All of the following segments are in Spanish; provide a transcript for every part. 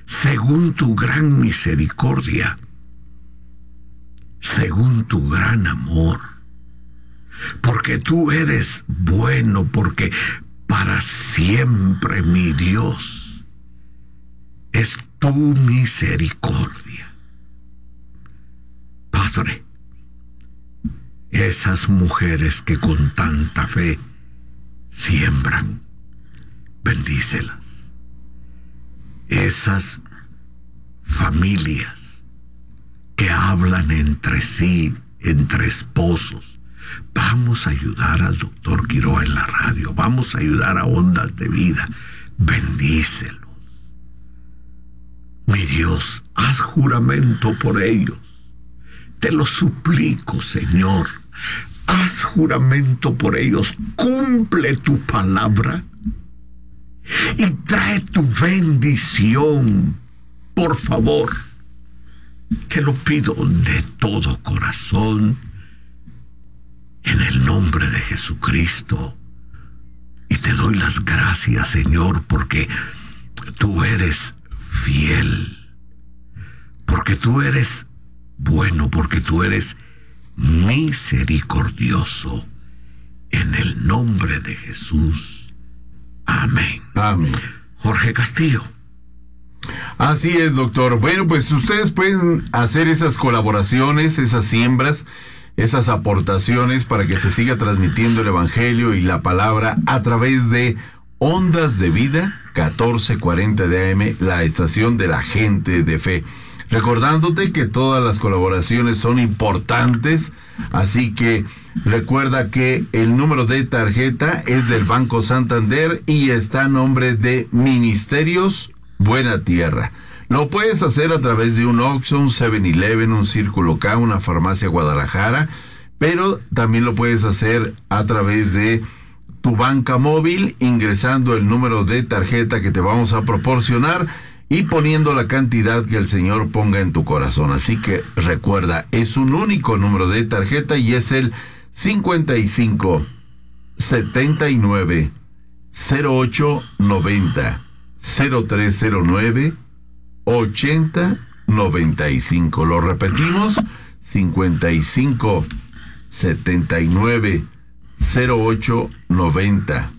según tu gran misericordia, según tu gran amor, porque tú eres bueno, porque para siempre, mi Dios, es tu misericordia. Padre, esas mujeres que con tanta fe siembran, bendícelas. Esas familias que hablan entre sí, entre esposos, vamos a ayudar al doctor Quiroga en la radio, vamos a ayudar a Ondas de Vida, bendícelos. Mi Dios, haz juramento por ellos. Te lo suplico, Señor. Haz juramento por ellos. Cumple tu palabra y trae tu bendición. Por favor, te lo pido de todo corazón, en el nombre de Jesucristo. Y te doy las gracias, Señor, porque tú eres fiel, porque tú eres bueno, porque tú eres misericordioso. En el nombre de Jesús. Amén. Amén. Jorge Castillo. Así es, doctor. Bueno, pues ustedes pueden hacer esas colaboraciones, esas siembras, esas aportaciones para que se siga transmitiendo el Evangelio y la palabra a través de Ondas de Vida 1440 de AM, la estación de la gente de fe. Recordándote que todas las colaboraciones son importantes, así que recuerda que el número de tarjeta es del Banco Santander y está a nombre de Ministerios Buena Tierra. Lo puedes hacer a través de un Oxxo, un 7-Eleven, un Círculo K, una farmacia Guadalajara, pero también lo puedes hacer a través de tu banca móvil, ingresando el número de tarjeta que te vamos a proporcionar y poniendo la cantidad que el Señor ponga en tu corazón. Así que recuerda, es un único número de tarjeta y es el 55 79 08 90 0309 80 95. Lo repetimos, 55 79 08 90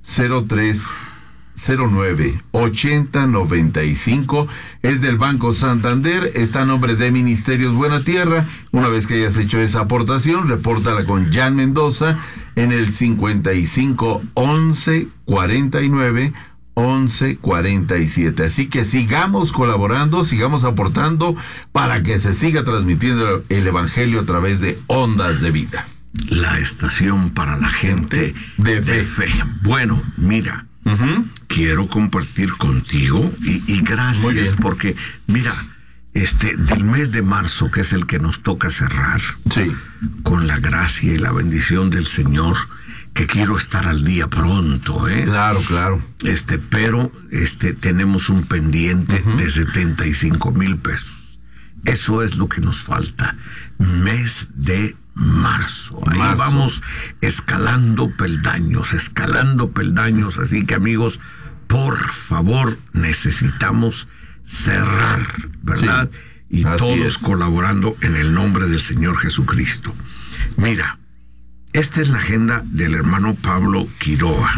0309 80 95. Es del Banco Santander, está a nombre de Ministerios Buena Tierra. Una vez que hayas hecho esa aportación, repórtala con Jan Mendoza en el 55 11 49 11 47. Así que sigamos colaborando, sigamos aportando para que se siga transmitiendo el Evangelio a través de Ondas de Vida, la estación para la gente de fe. Bueno, mira, quiero compartir contigo y gracias porque, mira, del mes de marzo, que es el que nos toca cerrar, sí, con la gracia y la bendición del Señor, que quiero estar al día pronto, Claro. Pero tenemos un pendiente de 75,000 pesos. Eso es lo que nos falta. Mes de marzo. Ahí vamos escalando peldaños. Así que, amigos, por favor, necesitamos cerrar, ¿verdad? Sí, y todos colaborando en el nombre del Señor Jesucristo. Mira, esta es la agenda del hermano Pablo Quiroga.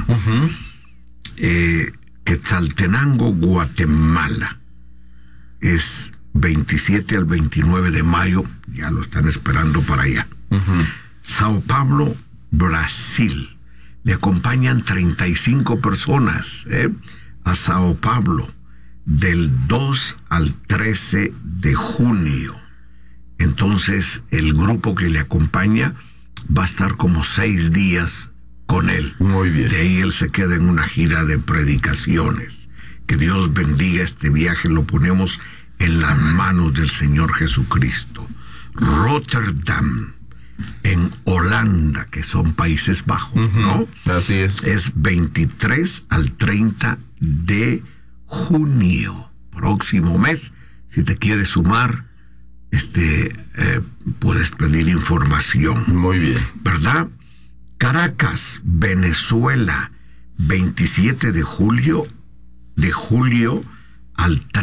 Quetzaltenango, Guatemala. Es 27 al 29 de mayo. Ya lo están esperando para allá. Sao Paulo, Brasil. Le acompañan 35 personas a Sao Paulo del 2 al 13 de junio. Entonces, el grupo que le acompaña va a estar como 6 días con él. Muy bien. De ahí él se queda en una gira de predicaciones. Que Dios bendiga este viaje, lo ponemos en las manos del Señor Jesucristo. Rotterdam, en Holanda, que son Países Bajos, ¿no? Así es. Es 23 al 30 de junio, próximo mes. Si te quieres sumar, puedes pedir información. Muy bien. ¿Verdad? Caracas, Venezuela, 27 de julio al 3